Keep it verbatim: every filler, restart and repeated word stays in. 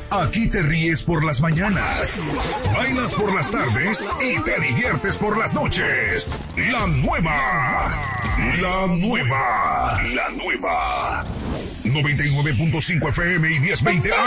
Aquí te ríes por las mañanas, bailas por las tardes y te diviertes por las noches. La nueva, la nueva, la nueva. noventa y nueve punto cinco F M y diez veinte A